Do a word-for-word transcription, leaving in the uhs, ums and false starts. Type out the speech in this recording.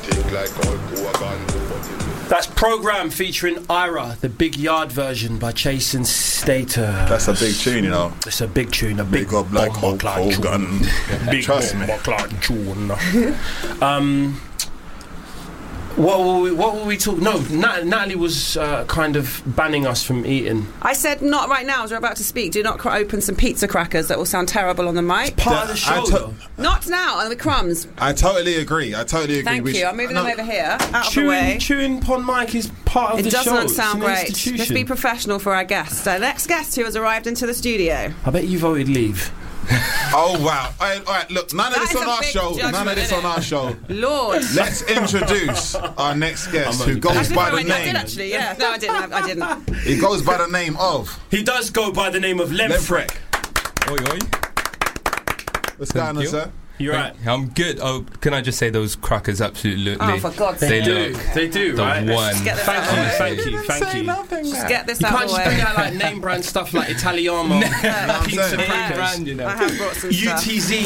That's Program featuring Ira, the Big Yard version by Jason Stater. That's a big tune, you know. It's a big tune, a big, big up like Hulk Hogan. Big Trust me. tune. um, what were we, what were we talking? No, Nat- Natalie was uh, kind of banning us from eating. I said not right now as we're about to speak. Do not cr- open some pizza crackers that will sound terrible on the mic. Part Yeah, of the show, I to- though. Not now, and the crumbs. I totally agree. I totally agree. Thank We you. sh- I'm moving no, them over here, out of Chewing, the way. chewing pon mic is part of It the does show. not It's sound an great. institution. Let's be professional for our guest. So, next guest who has arrived into the studio. I bet you voted leave. Oh wow! All right, all right, look, none of That this is on a our big show. None judgment, of this innit? on our show. Lord. Let's introduce our next guest, I'm who only goes kidding. by I the did, I did name. actually, yeah. No, I didn't. I, I didn't. He goes by the name of He does go by the name of Lemfrek. Oi, oi. What's going on, you. sir? You're right. I'm good. Oh, can I just say those crackers absolutely? Oh, for God's They sake. do. look They do, the right? one. Just get them Thank out of you, the way. thank you, thank you. Just get this You out can't of the just bring way. out like name brand stuff like Italiano, Yeah. pizza saying? crackers, you know. I have brought some U stuff. T Z.